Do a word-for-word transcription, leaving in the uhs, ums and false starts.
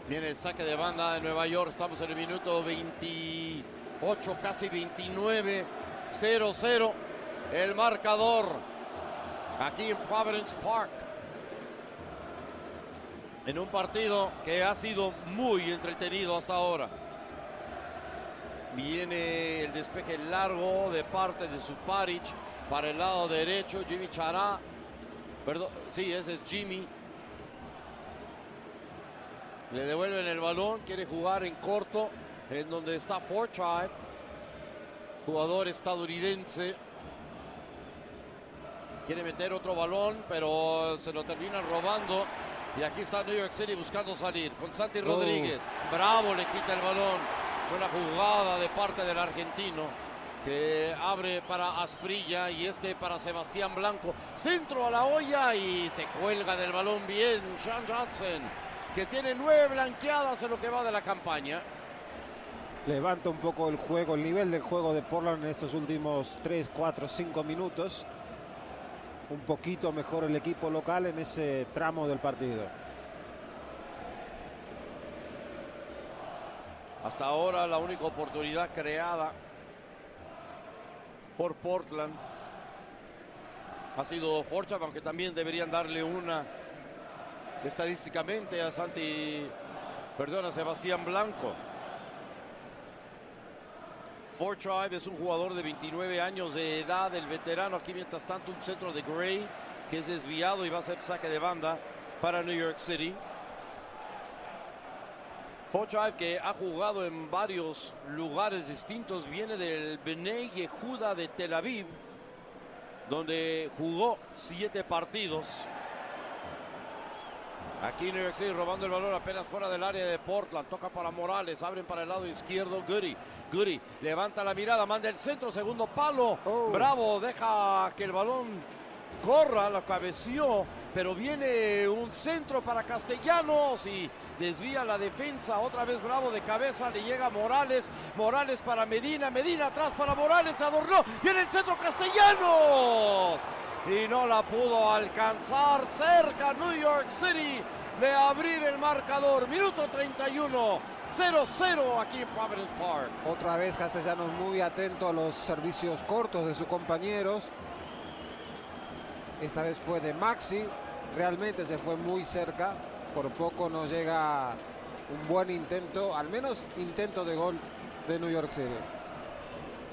Viene el saque de banda de Nueva York. Estamos en el minuto veintiocho, casi veintinueve. cero cero. El marcador aquí en Providence Park. En un partido que ha sido muy entretenido hasta ahora. Viene el despeje largo de parte de Suparic para el lado derecho. Jimmy Chará. Perdón, sí, ese es Jimmy. Le devuelven el balón, quiere jugar en corto, en donde está Fortrive, jugador estadounidense. Quiere meter otro balón, pero se lo terminan robando. Y aquí está New York City buscando salir con Santi Rodríguez. Oh. Bravo, le quita el balón. Buena jugada de parte del argentino, que abre para Asprilla y este para Sebastián Blanco. Centro a la olla y se cuelga del balón bien Sean Johnson, que tiene nueve blanqueadas en lo que va de la campaña. Levanta un poco el juego, el nivel del juego de Portland en estos últimos tres, cuatro, cinco minutos. Un poquito mejor el equipo local en ese tramo del partido. Hasta ahora la única oportunidad creada por Portland ha sido Fortrive, aunque también deberían darle una estadísticamente a Santi, perdón, a Sebastián Blanco. Fortrive es un jugador de veintinueve años de edad, el veterano. Aquí mientras tanto un centro de Gray que es desviado y va a ser saque de banda para New York City. Fortrive, que ha jugado en varios lugares distintos, viene del Bnei Yehuda de Tel Aviv, donde jugó siete partidos. Aquí New York City robando el balón apenas fuera del área de Portland. Toca para Morales, abren para el lado izquierdo. Goody, Goody levanta la mirada, manda el centro, segundo palo. Oh. Bravo, deja que el balón corra, lo cabeció, pero viene un centro para Castellanos y desvía la defensa. Otra vez Bravo de cabeza, le llega Morales. Morales para Medina, Medina atrás para Morales, se adornó. Viene el centro Castellanos. Y no la pudo alcanzar. Cerca New York City de abrir el marcador. Minuto treinta y uno. cero cero aquí en Providence Park. Otra vez Castellanos muy atento a los servicios cortos de sus compañeros. Esta vez fue de Maxi. Realmente se fue muy cerca. Por poco no llega un buen intento, al menos intento de gol de New York City.